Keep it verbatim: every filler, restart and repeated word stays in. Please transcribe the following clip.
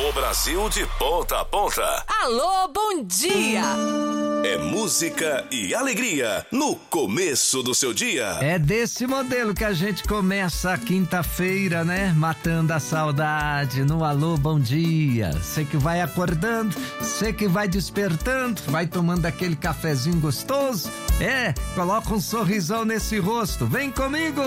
O Brasil de ponta a ponta. Alô, bom dia! É música e alegria no começo do seu dia. É desse modelo que a gente começa a quinta-feira, né? Matando a saudade no Alô, bom dia. Você que vai acordando, você que vai despertando, vai tomando aquele cafezinho gostoso. É, coloca um sorrisão nesse rosto. Vem comigo!